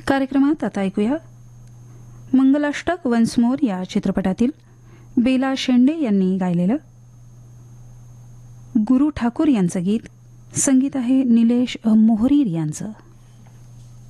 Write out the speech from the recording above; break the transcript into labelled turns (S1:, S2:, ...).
S1: कार्यक्रमात आता ऐकूया मंगलाष्टक वन्स मोर या चित्रपटातील बेला शेंडे यांनी गायलेलं गुरु ठाकूर यांचं गीत. संगीत आहे निलेश मोहरीर यांचं.